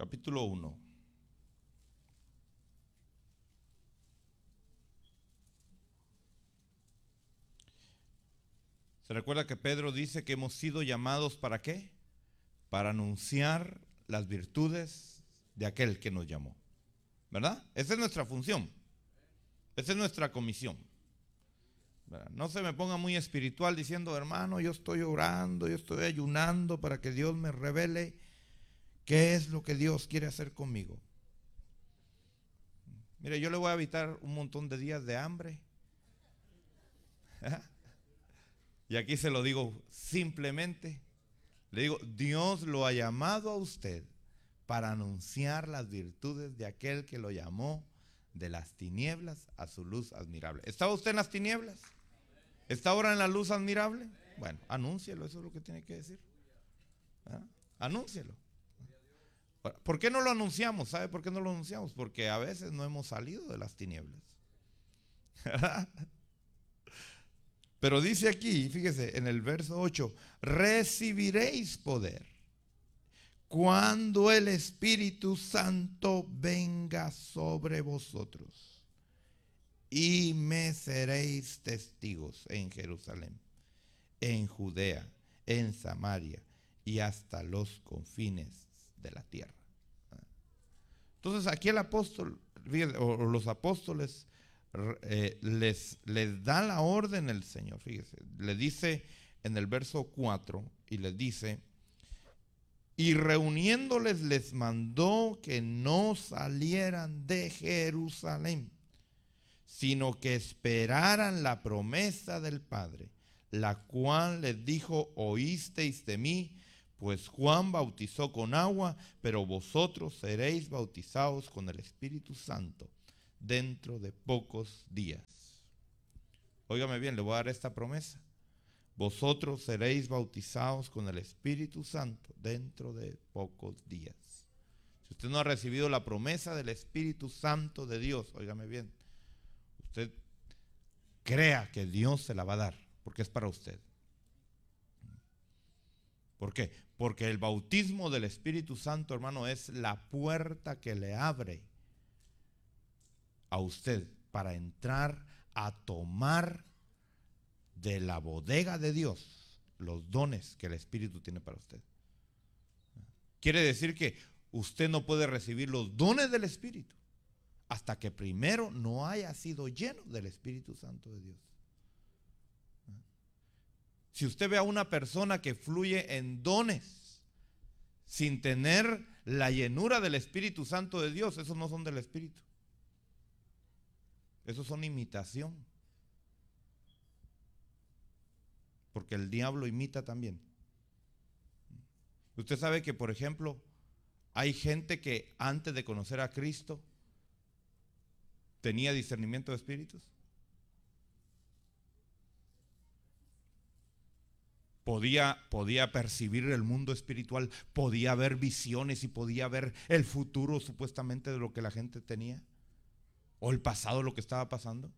capítulo 1. ¿Se recuerda que Pedro dice que hemos sido llamados para qué? Para anunciar las virtudes de aquel que nos llamó, ¿verdad? Esa es nuestra función, esa es nuestra comisión, ¿verdad? No se me ponga muy espiritual diciendo, hermano, yo estoy orando, yo estoy ayunando para que Dios me revele qué es lo que Dios quiere hacer conmigo. Mire, yo le voy a evitar un montón de días de hambre. Y aquí se lo digo simplemente. Le digo, Dios lo ha llamado a usted para anunciar las virtudes de aquel que lo llamó de las tinieblas a su luz admirable. ¿Estaba usted en las tinieblas? ¿Está ahora en la luz admirable? Bueno, anúncielo, eso es lo que tiene que decir. ¿Ah? Anúncielo. ¿Por qué no lo anunciamos? ¿Sabe por qué no lo anunciamos? Porque a veces no hemos salido de las tinieblas. Pero dice aquí, fíjese, en el verso 8, recibiréis poder cuando el Espíritu Santo venga sobre vosotros, y me seréis testigos en Jerusalén, en Judea, en Samaria y hasta los confines de la tierra. Entonces aquí el apóstol, o los apóstoles, les da la orden el Señor, fíjese, le dice en el verso 4 y les dice, y reuniéndoles les mandó que no salieran de Jerusalén, sino que esperaran la promesa del Padre, la cual les dijo, oísteis de mí, pues Juan bautizó con agua, pero vosotros seréis bautizados con el Espíritu Santo dentro de pocos días. Óigame bien, le voy a dar esta promesa. Vosotros seréis bautizados con el Espíritu Santo dentro de pocos días. Si usted no ha recibido la promesa del Espíritu Santo de Dios, óigame bien, usted crea que Dios se la va a dar, porque es para usted. ¿Por qué? Porque el bautismo del Espíritu Santo, hermano, es la puerta que le abre a usted para entrar a tomar de la bodega de Dios los dones que el Espíritu tiene para usted. Quiere decir que usted no puede recibir los dones del Espíritu hasta que primero no haya sido lleno del Espíritu Santo de Dios. Si usted ve a una persona que fluye en dones sin tener la llenura del Espíritu Santo de Dios, esos no son del Espíritu. Esos son imitación. Porque el diablo imita también. Usted sabe que, por ejemplo, hay gente que antes de conocer a Cristo tenía discernimiento de espíritus. Podía percibir el mundo espiritual, podía ver visiones y podía ver el futuro supuestamente de lo que la gente tenía, o el pasado, lo que estaba pasando.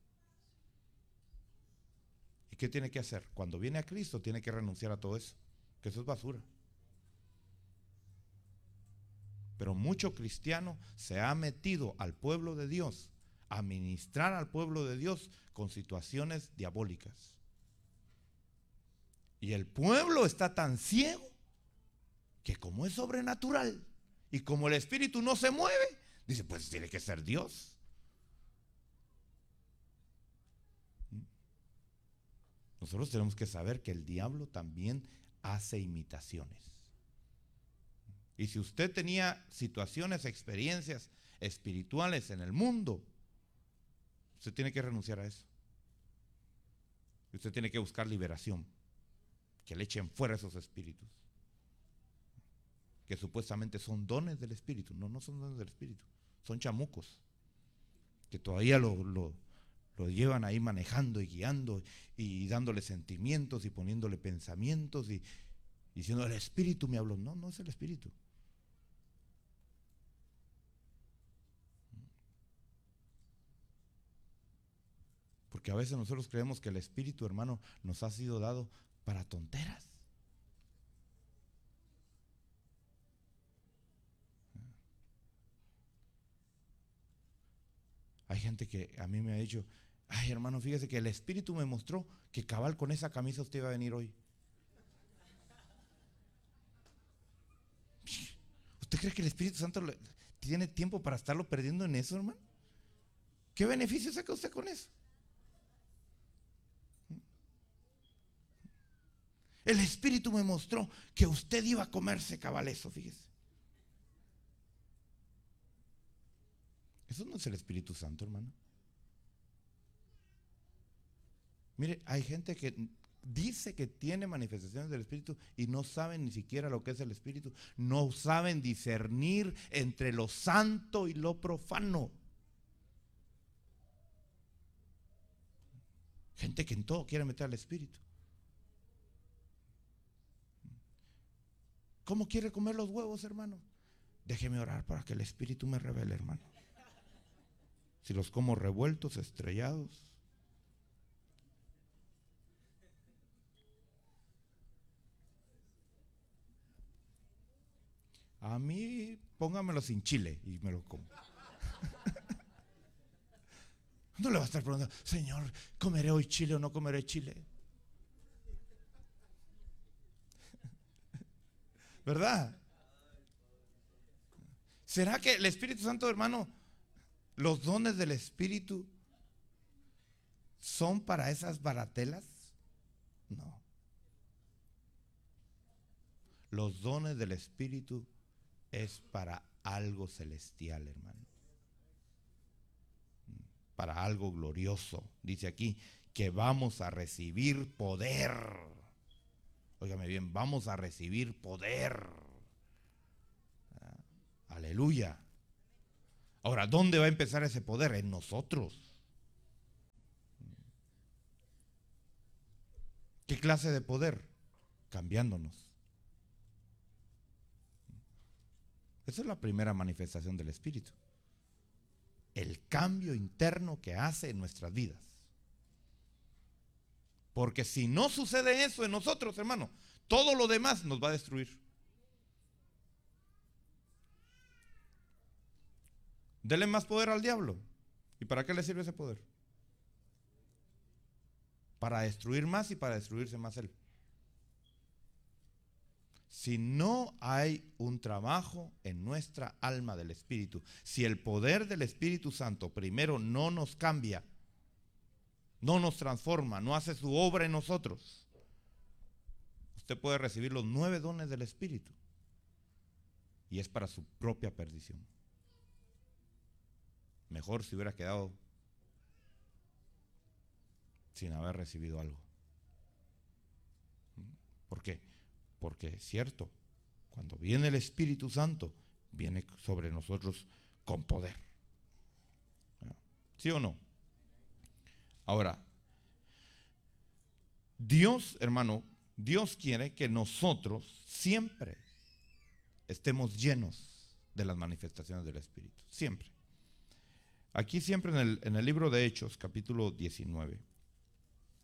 ¿Y qué tiene que hacer? Cuando viene a Cristo tiene que renunciar a todo eso, que eso es basura. Pero mucho cristiano se ha metido al pueblo de Dios, a ministrar al pueblo de Dios con situaciones diabólicas. Y el pueblo está tan ciego que como es sobrenatural y como el espíritu no se mueve, dice, pues tiene que ser Dios. Nosotros tenemos que saber que el diablo también hace imitaciones. Y si usted tenía situaciones, experiencias espirituales en el mundo, usted tiene que renunciar a eso. Usted tiene que buscar liberación, que le echen fuera esos espíritus, que supuestamente son dones del espíritu. No, no son dones del espíritu, son chamucos, que todavía lo llevan ahí manejando y guiando y dándole sentimientos y poniéndole pensamientos y diciendo, el espíritu me habló. No, no es el espíritu. Porque a veces nosotros creemos que el espíritu, hermano, nos ha sido dado para tonteras. Hay gente que a mí me ha dicho, ay hermano, fíjese que el Espíritu me mostró que cabal con esa camisa usted iba a venir hoy. ¿Usted cree que el Espíritu Santo tiene tiempo para estarlo perdiendo en eso, hermano? ¿Qué beneficio saca usted con eso? El Espíritu me mostró que usted iba a comerse cabal eso, fíjese. Eso no es el Espíritu Santo, hermano. Mire, hay gente que dice que tiene manifestaciones del Espíritu y no saben ni siquiera lo que es el Espíritu. No saben discernir entre lo santo y lo profano. Gente que en todo quiere meter al Espíritu. ¿Cómo quiere comer los huevos, hermano? Déjeme orar para que el Espíritu me revele, hermano. Si los como revueltos, estrellados. A mí, póngamelo sin chile y me lo como. No le va a estar preguntando, Señor, ¿comeré hoy chile o no comeré chile? ¿Verdad? ¿Será que el Espíritu Santo, hermano, los dones del Espíritu son para esas baratelas? No. Los dones del Espíritu es para algo celestial, hermano. Para algo glorioso. Dice aquí que vamos a recibir poder. Óigame bien, vamos a recibir poder. Aleluya. Ahora, ¿dónde va a empezar ese poder? En nosotros. ¿Qué clase de poder? Cambiándonos. Esa es la primera manifestación del Espíritu. El cambio interno que hace en nuestras vidas. Porque si no sucede eso en nosotros, hermano, todo lo demás nos va a destruir. Dele más poder al diablo. ¿Y para qué le sirve ese poder? Para destruir más y para destruirse más él. Si no hay un trabajo en nuestra alma del Espíritu, si el poder del Espíritu Santo primero no nos cambia, no nos transforma, no hace su obra en nosotros, usted puede recibir los 9 dones del Espíritu y es para su propia perdición. Mejor si hubiera quedado sin haber recibido algo. ¿Por qué? Porque es cierto, cuando viene el Espíritu Santo, viene sobre nosotros con poder. ¿Sí o no? Ahora, Dios, hermano, Dios quiere que nosotros siempre estemos llenos de las manifestaciones del Espíritu. Siempre. Aquí siempre en el libro de Hechos, capítulo 19.